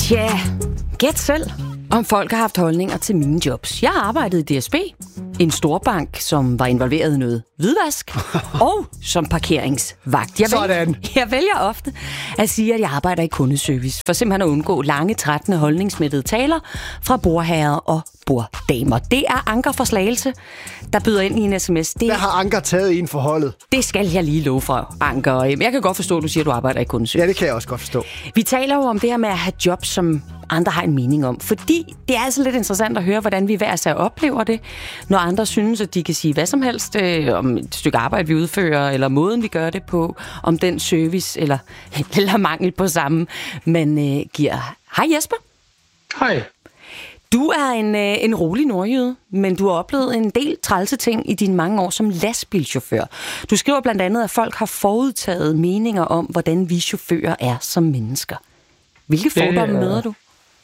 Tja, gæt selv, om folk har haft holdninger til mine jobs. Jeg har arbejdet i DSB, en storbank, som var involveret i noget hvidvask, og som parkeringsvagt. Jeg vælger ofte at sige, at jeg arbejder i kundeservice, for simpelthen at undgå lange, trættende, holdningsmættede taler fra bordherrer og borddamer. Det er Anker fra Slagelse, der byder ind i en sms. Hvad har Anker taget i en forholdet? Det skal jeg lige love for, Anker. Jeg kan godt forstå, at du siger, at du arbejder i kundeservice. Ja, det kan jeg også godt forstå. Vi taler jo om det her med at have job, som andre har en mening om. Fordi det er altså lidt interessant at høre, hvordan vi hver især oplever det, når andre synes, at de kan sige hvad som helst om et stykke arbejde, vi udfører, eller måden, vi gør det på, om den service, eller mangel på samme, man giver. Hej Jesper. Hej. Du er en rolig nordjyde, men du har oplevet en del trælse ting i dine mange år som lastbilchauffør. Du skriver blandt andet, at folk har forudtaget meninger om, hvordan vi chauffører er som mennesker. Hvilke fordomme møder du?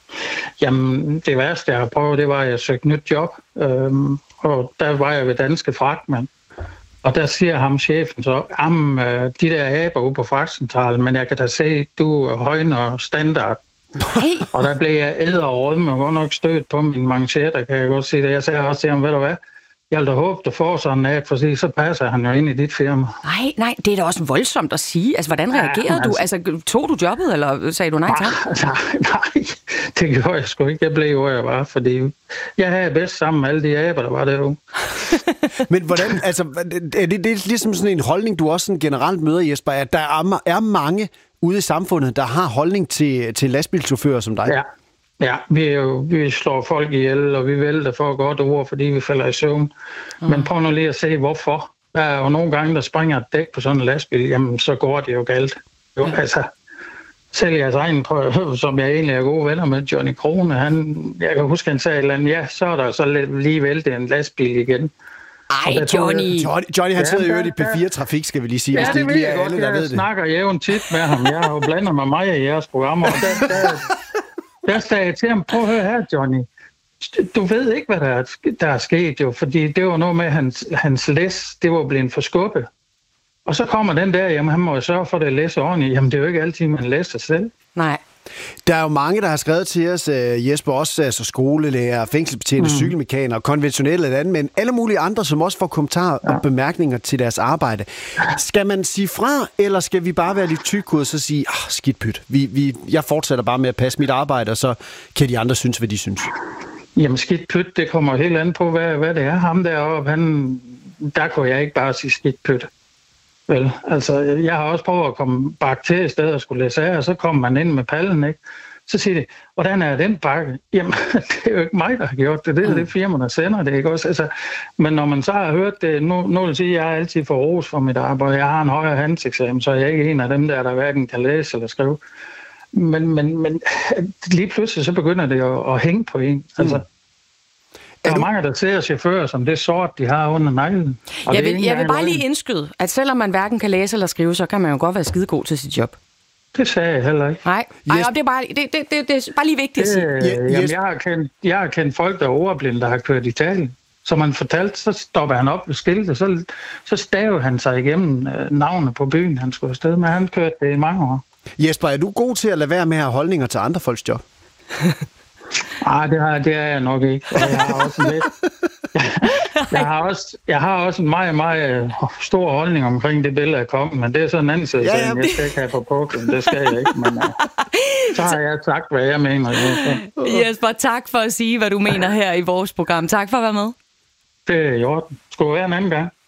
Jamen, det værste, jeg har prøvet, det var, at jeg søgte nyt job. Og der var jeg ved Danske Fragtmænd. Og der siger ham chefen så, de der aber ude på fragtcentralen, men jeg kan da se, du højner standard. Nej. Og der blev jeg æderrødme og godt nok stødt på min manchetter, kan jeg godt sige det. Jeg sagde også til ham, ved du hvad, jeg vil da håbe, du får sådan en for så passer han jo ind i dit firma. Nej, det er da også voldsomt at sige. Altså, hvordan reagerede du? Altså, tog du jobbet, eller sagde du nej tak? Nej, det gjorde jeg sgu ikke. Jeg blev hvor jeg var, fordi jeg havde bedst sammen med alle de aber, der var derude. Men hvordan, altså, er det ligesom sådan en holdning, du også sådan generelt møder, Jesper, at der er mange ude i samfundet, der har holdning til lastbilchauffører som dig? Ja, vi slår folk ihjel, og vi vælter for godt ord, fordi vi falder i søvn. Men prøv nu lige at se, hvorfor. Der er jo nogle gange, der springer et dæk på sådan en lastbil, jamen så går det jo galt. Jo, altså, selv jeres egen, som jeg egentlig er gode venner med, Johnny Krone, jeg kan huske, han sagde et eller andet, ja, så er der så lige væltet en lastbil igen. Ej, Johnny han sidder jo i P4-trafik, skal vi lige sige. Ja, det ved jeg godt. Jeg snakker jævnt tit med ham. Jeg har jo blandet mig meget i jeres programmer, og der sagde jeg til ham, prøv at høre her, Johnny. Du ved ikke, hvad der er sket jo, fordi det var noget med, hans læs, det var blevet forskubbet. Og så kommer den der, jamen han må jo sørge for, at det læser ordentligt. Jamen det er jo ikke altid, man læser selv. Nej. Der er jo mange, der har skrevet til os, Jesper, også altså skolelærer, fængselsbetjente, cykelmekaner, konventionelle landmænd, alle mulige andre, som også får kommentarer og bemærkninger til deres arbejde. Skal man sige fra, eller skal vi bare være lidt tykkud og så sige, skidt pyt, jeg fortsætter bare med at passe mit arbejde, og så kan de andre synes, hvad de synes? Jamen skidt pyt, det kommer helt an på, hvad det er. Ham deroppe, der kunne jeg ikke bare sige skidt pyt. Vel, altså, jeg har også prøvet at komme bakke til i stedet og skulle læse af, og så kommer man ind med pallen, ikke? Så siger de, hvordan er den bakke? Jamen, det er jo ikke mig, der har gjort det. Det er det firma, der sender det, ikke også? Altså, men når man så har hørt det, nu vil sige, at jeg er altid for ros for mit arbejde. Jeg har en højere handelseksamen, så jeg er ikke en af dem der hverken kan læse eller skrive. Men lige pludselig så begynder det at hænge på en. Altså, der er mange, der ser chauffører som det sort, de har under neglen. Jeg vil bare lige indskyde, at selvom man hverken kan læse eller skrive, så kan man jo godt være skidegod til sit job. Det sagde jeg heller ikke. Nej, det er bare lige vigtigt at sige. Jeg har kendt folk, der er overblinde, der har kørt i Italien. Som han fortalte, så stopper han op ved skiltet, så staver han sig igennem navnet på byen, han skulle afsted med. Han kørte det i mange år. Jesper, er du god til at lade være med at have holdninger til andre folks job? Det er jeg nok ikke. Jeg har også lidt. Jeg har også en meget, meget stor holdning omkring det billede, der kom, men det er sådan en anden side, jeg skal ikke have på puklen, det skal jeg ikke, men så har jeg sagt, hvad jeg mener. Jesper, tak for at sige, hvad du mener her i vores program. Tak for at være med. Det er i orden. Skulle være en anden gang.